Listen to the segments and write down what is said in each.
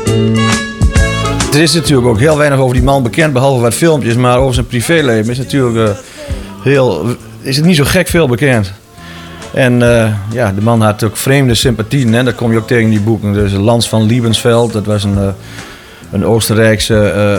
Er is natuurlijk ook heel weinig over die man bekend, behalve wat filmpjes, maar over zijn privéleven is natuurlijk is het niet zo gek veel bekend. En ja, de man had ook vreemde sympathieën, hè? Dat kom je ook tegen in die boeken. Dus Lans van Liebensveld, dat was een Oostenrijkse,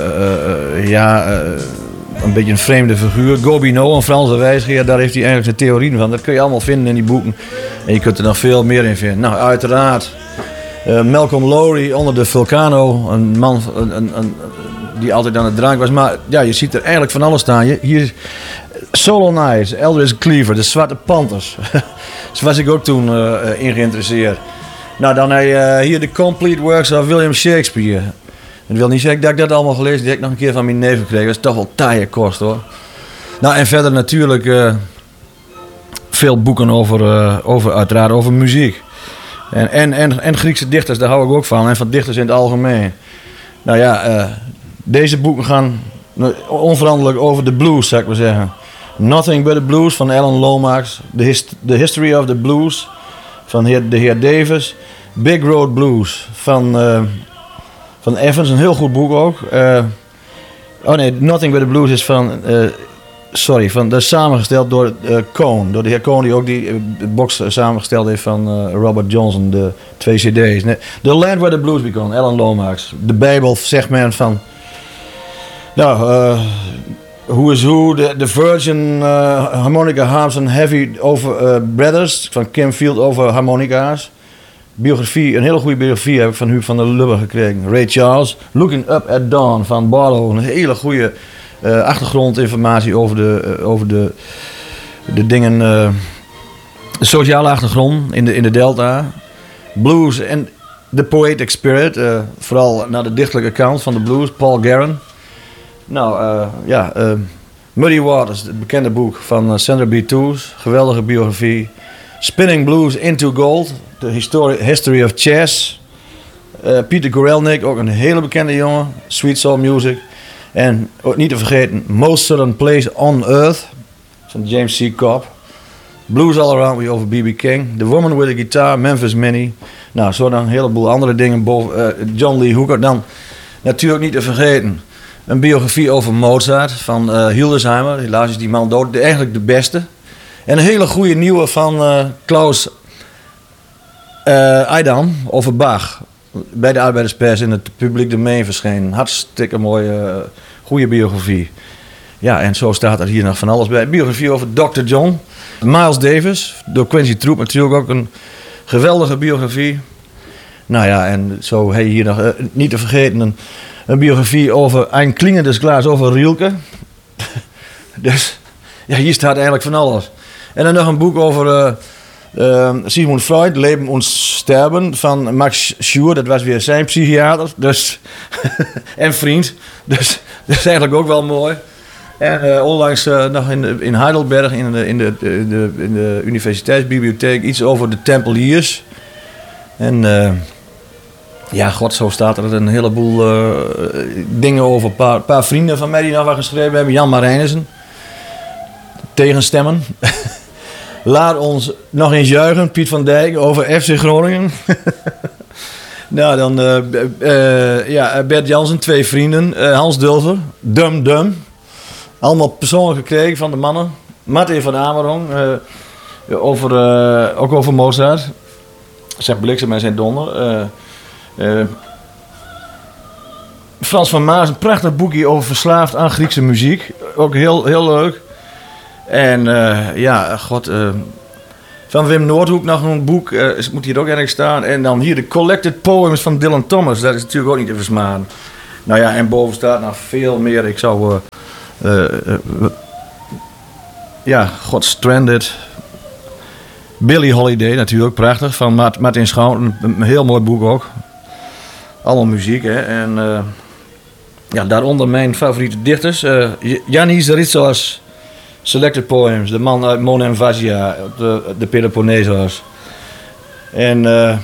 een beetje een vreemde figuur. Gobineau, een Franse wijsgeer, daar heeft hij eigenlijk zijn theorieën van. Dat kun je allemaal vinden in die boeken. En je kunt er nog veel meer in vinden. Nou, uiteraard. Malcolm Lowry onder de Vulcano, een man die altijd aan het drank was. Maar ja, je ziet er eigenlijk van alles staan. Hier Solo Knights, Eldridge Cleaver, de Zwarte Panthers. Daar was ik ook toen in geïnteresseerd. Nou, dan hier de Complete Works of William Shakespeare. Dat wil niet zeggen dat ik dat allemaal gelezen heb. Die heb ik nog een keer van mijn neef gekregen. Dat is toch wel taaie kost, hoor. Nou, en verder natuurlijk veel boeken uiteraard over muziek. En Griekse dichters, daar hou ik ook van. En van dichters in het algemeen. Nou ja, deze boeken gaan onveranderlijk over de blues, zou ik maar zeggen. Nothing But The Blues van Alan Lomax. The History of the Blues van de heer Davis. Big Road Blues van Evans, een heel goed boek ook. Nothing But The Blues is dat is samengesteld door Cohn. Door de heer Cohn die ook die box samengesteld heeft van Robert Johnson, de 2 cd's. Nee, The Land Where The Blues Began, Alan Lomax. De Bijbel zegt men van... Who is Who, The Virgin, Harmonica Harps and Heavy over Brothers van Kim Field over harmonica's. Biografie, een hele goede biografie heb ik van Huub van der Lubbe gekregen. Ray Charles, Looking Up at Dawn van Barlow. Een hele goede achtergrondinformatie over de dingen, de sociale achtergrond in de Delta. Blues en de poetic spirit, vooral naar de dichtelijke kant van de blues, Paul Garron. Nou, Muddy Waters, het bekende boek van Sandra B. Toos, geweldige biografie. Spinning Blues into Gold, The History of Chess. Peter Guralnick, ook een hele bekende jongen, Sweet Soul Music. En ook niet te vergeten, Most Southern Place on Earth, van James C. Cobb. Blues All Around Me over B.B. King. The Woman with a Guitar, Memphis Minnie. Nou, zo dan een heleboel andere dingen boven. John Lee Hooker. Dan natuurlijk niet te vergeten een biografie over Mozart van Hildesheimer. Helaas is die man dood. Eigenlijk de beste. En een hele goede nieuwe van Klaus Eidam over Bach. Bij de Arbeiderspers in het publiek domein verschenen. Hartstikke mooie, goede biografie. Ja, en zo staat er hier nog van alles bij. Biografie over Dr. John. Miles Davis, door Quincy Troop natuurlijk ook een geweldige biografie. Nou ja, en zo heb je hier nog niet te vergeten een biografie over Ein Klingendes Glas over Rilke. Dus ja, hier staat eigenlijk van alles. En dan nog een boek over Sigmund Freud, Leben und Sterben, van Max Schur. Dat was weer zijn psychiater dus, en vriend. Dus dat is eigenlijk ook wel mooi. En onlangs nog in Heidelberg, in de universiteitsbibliotheek, iets over de Tempeliers. En zo staat er een heleboel dingen over. Een paar vrienden van mij die nog wat geschreven hebben. Jan Marijnissen. Tegenstemmen. Laat ons nog eens juichen, Piet van Dijk, over FC Groningen. Nou, dan Bert Jansen, 2 vrienden. Hans Dulver, Dum. Allemaal persoonlijk gekregen van de mannen. Martin van Amerong, ook over Mozart. Zijn bliksem en zijn donder. Frans van Maas, een prachtig boekje over verslaafd aan Griekse muziek. Ook heel, heel leuk. En van Wim Noordhoek nog een boek, moet hier ook ergens staan. En dan hier de Collected Poems van Dylan Thomas, dat is natuurlijk ook niet te versmaden. Nou ja, en boven staat nog veel meer. Ik zou, Stranded. Billie Holiday natuurlijk, prachtig, van Martin Schouten, een heel mooi boek ook. Allemaal muziek, hè. En daaronder mijn favoriete dichters. Yannis Ritsos. Selected Poems, de man uit Monem Vasia, de Peloponnesos. En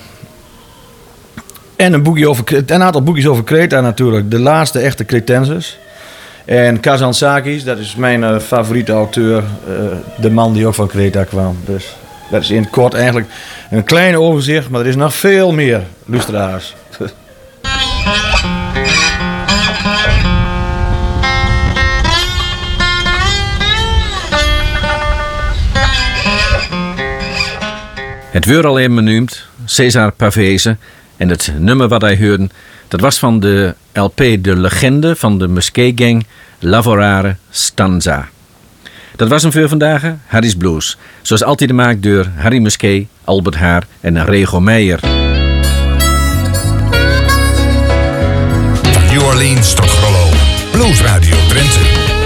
een aantal boekjes over Kreta natuurlijk. De laatste echte Cretenses. En Kazantzakis, dat is mijn favoriete auteur. De man die ook van Kreta kwam. Dus dat is in het kort eigenlijk een klein overzicht, maar er is nog veel meer, luisteraars. Het werd al even benoemd, César Pavese. En het nummer wat hij hoorde, dat was van de LP De Legende van de Musquet Gang, Lavorare Stanza. Dat was hem voor vandaag, Harry's Blues. Zoals altijd gemaakt door Harry Musquet, Albert Haar en Rego Meijer. Van New Orleans tot Grollo, Blues Radio Drenthe.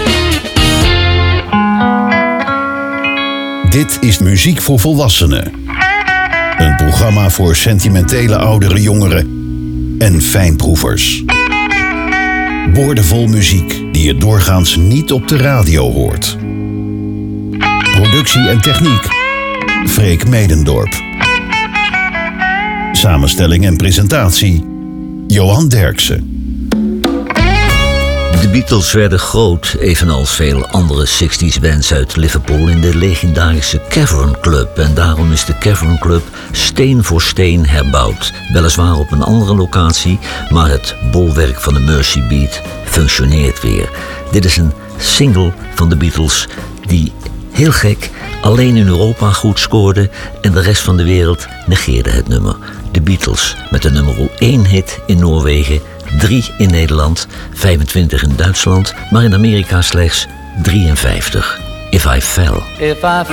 Dit is Muziek voor Volwassenen. Een programma voor sentimentele oudere jongeren en fijnproevers. Boordevol muziek die je doorgaans niet op de radio hoort. Productie en techniek, Freek Medendorp. Samenstelling en presentatie, Johan Derksen. De Beatles werden groot, evenals veel andere 60s bands uit Liverpool, in de legendarische Cavern Club. En daarom is de Cavern Club steen voor steen herbouwd. Weliswaar op een andere locatie, maar het bolwerk van de Mersey Beat functioneert weer. Dit is een single van de Beatles die, heel gek, alleen in Europa goed scoorde en de rest van de wereld negeerde het nummer. De Beatles met de nummer 1 hit in Noorwegen, 3 in Nederland, 25 in Duitsland, maar in Amerika slechts 53. If I Fell.